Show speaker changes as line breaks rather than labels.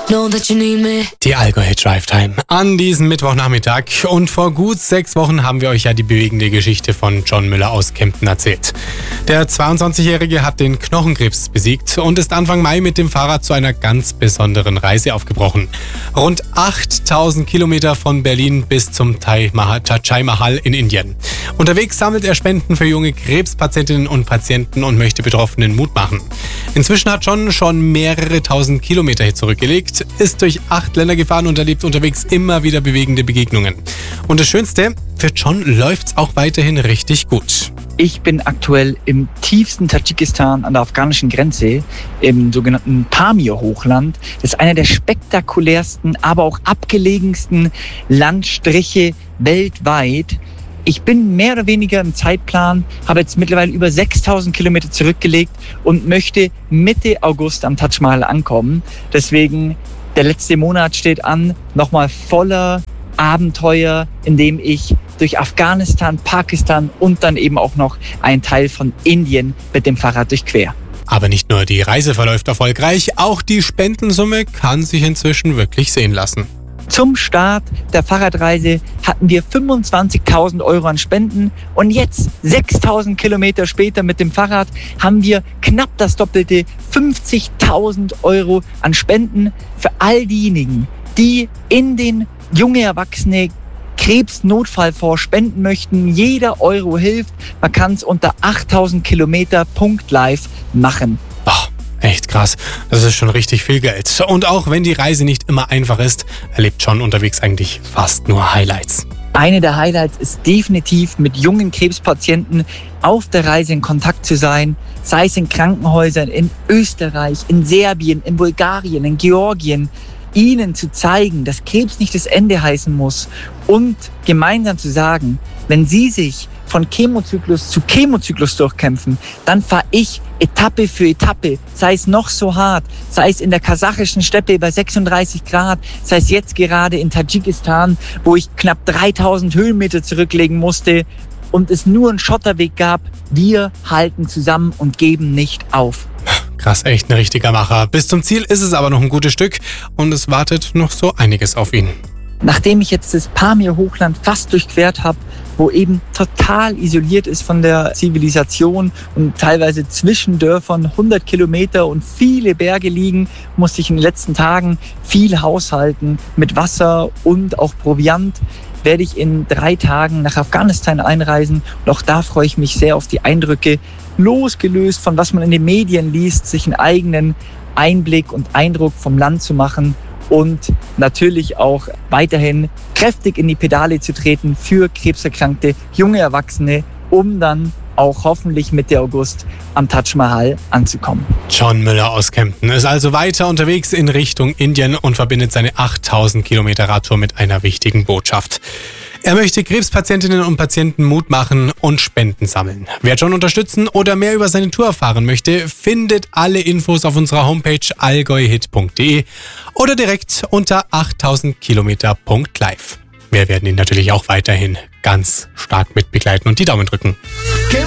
Know that you need me.
Die Allgäu Drive Time an diesem Mittwochnachmittag. Und vor gut 6 Wochen haben wir euch ja die bewegende Geschichte von John Müller aus Kempten erzählt. Der 22-Jährige hat den Knochenkrebs besiegt und ist Anfang Mai mit dem Fahrrad zu einer ganz besonderen Reise aufgebrochen. Rund 8000 Kilometer von Berlin bis zum Taj Mahal in Indien. Unterwegs sammelt er Spenden für junge Krebspatientinnen und Patienten und möchte Betroffenen Mut machen. Inzwischen hat John schon mehrere tausend Kilometer hier zurückgelegt, ist durch 8 Länder gefahren und erlebt unterwegs immer wieder bewegende Begegnungen. Und das Schönste, für John läuft's auch weiterhin richtig gut.
Ich bin aktuell im tiefsten Tadschikistan an der afghanischen Grenze, im sogenannten Pamir-Hochland. Das ist einer der spektakulärsten, aber auch abgelegensten Landstriche weltweit. Ich bin mehr oder weniger im Zeitplan, habe jetzt mittlerweile über 6000 Kilometer zurückgelegt und möchte Mitte August am Taj Mahal ankommen. Deswegen, der letzte Monat steht an, nochmal voller Abenteuer, in dem ich durch Afghanistan, Pakistan und dann eben auch noch einen Teil von Indien mit dem Fahrrad durchquer.
Aber nicht nur die Reise verläuft erfolgreich, auch die Spendensumme kann sich inzwischen wirklich sehen lassen.
Zum Start der Fahrradreise hatten wir 25.000 Euro an Spenden und jetzt, 6.000 Kilometer später mit dem Fahrrad, haben wir knapp das Doppelte, 50.000 Euro an Spenden für all diejenigen, die in den junge Erwachsene Krebsnotfallfonds spenden möchten. Jeder Euro hilft. Man kann es unter 8.000 Kilometer.live machen.
Echt krass. Das ist schon richtig viel Geld. Und auch wenn die Reise nicht immer einfach ist, erlebt John unterwegs eigentlich fast nur Highlights.
Eine der Highlights ist definitiv, mit jungen Krebspatienten auf der Reise in Kontakt zu sein, sei es in Krankenhäusern, in Österreich, in Serbien, in Bulgarien, in Georgien, ihnen zu zeigen, dass Krebs nicht das Ende heißen muss und gemeinsam zu sagen, wenn sie sich von Chemozyklus zu Chemozyklus durchkämpfen, dann fahre ich Etappe für Etappe, sei es noch so hart, sei es in der kasachischen Steppe bei 36 Grad, sei es jetzt gerade in Tadschikistan, wo ich knapp 3000 Höhenmeter zurücklegen musste und es nur einen Schotterweg gab. Wir halten zusammen und geben nicht auf.
Krass, echt ein richtiger Macher. Bis zum Ziel ist es aber noch ein gutes Stück und es wartet noch so einiges auf ihn.
Nachdem ich jetzt das Pamir-Hochland fast durchquert habe, wo eben total isoliert ist von der Zivilisation und teilweise zwischen Dörfern 100 Kilometer und viele Berge liegen, musste ich in den letzten Tagen viel haushalten mit Wasser und auch Proviant. Werde ich in 3 Tagen nach Afghanistan einreisen und auch da freue ich mich sehr auf die Eindrücke, losgelöst von was man in den Medien liest, sich einen eigenen Einblick und Eindruck vom Land zu machen und natürlich auch weiterhin kräftig in die Pedale zu treten für krebserkrankte junge Erwachsene, um dann auch hoffentlich Mitte August am Taj Mahal anzukommen.
John Müller aus Kempten ist also weiter unterwegs in Richtung Indien und verbindet seine 8000 Kilometer Radtour mit einer wichtigen Botschaft. Er möchte Krebspatientinnen und Patienten Mut machen und Spenden sammeln. Wer John unterstützen oder mehr über seine Tour erfahren möchte, findet alle Infos auf unserer Homepage allgäuhit.de oder direkt unter 8000kilometer.live. Wir werden ihn natürlich auch weiterhin ganz stark mitbegleiten und die Daumen drücken.